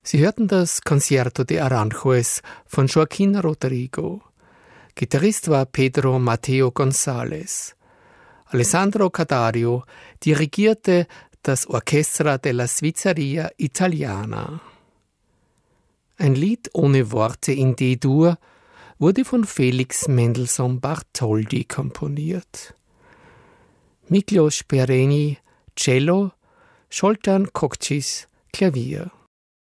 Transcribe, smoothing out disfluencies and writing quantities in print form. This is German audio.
Sie hörten das Concierto de Aranjuez von Joaquín Rodrigo. Gitarrist war Pedro Mateo González. Alessandro Cadario dirigierte das Orchestra della Svizzeria Italiana. Ein Lied ohne Worte in D-Dur wurde von Felix Mendelssohn Bartholdy komponiert. Miklos Pereni, Cello, Zoltán Kokcsis, Klavier.